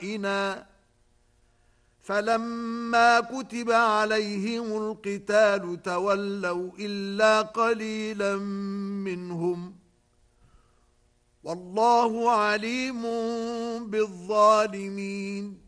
أعدائنا فلما كتب عليهم القتال تولوا إلا قليلا منهم والله عليم بالظالمين